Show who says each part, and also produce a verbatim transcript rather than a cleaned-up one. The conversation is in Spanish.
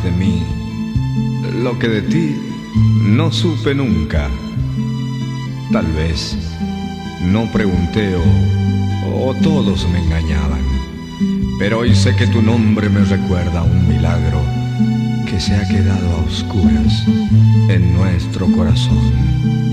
Speaker 1: de mí lo que de ti no supe nunca. Tal vez no pregunté o, o todos me engañaban, pero hoy sé que tu nombre me recuerda a un milagro que se ha quedado a oscuras en nuestro corazón.